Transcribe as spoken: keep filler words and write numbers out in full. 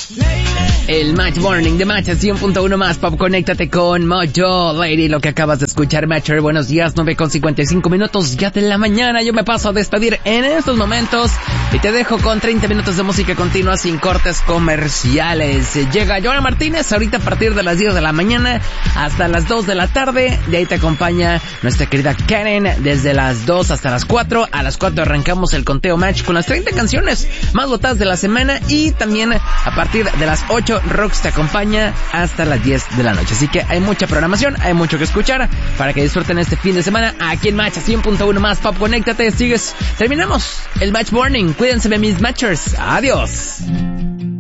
El Match Morning de Match cien punto uno más Pop. Conéctate con Mojo Lady. Lo que acabas de escuchar, Matcher. Buenos días, nueve con cincuenta y cinco minutos ya de la mañana. Yo me paso a despedir en estos momentos y te dejo con treinta minutos de música continua sin cortes comerciales. Llega Joana Martínez ahorita a partir de las diez de la mañana hasta las dos de la tarde. De ahí te acompaña nuestra querida Karen desde las dos hasta las cuatro. A las cuatro arrancamos el conteo Match con las treinta canciones más votadas de la semana. Y también a partir de las ocho Rox te acompaña hasta las diez de la noche. Así que hay mucha programación, hay mucho que escuchar para que disfruten este fin de semana aquí en Match cien punto uno más Pop. Conéctate, sigues. Terminamos el Match Morning. Cuídense de mis Matchers. Adiós.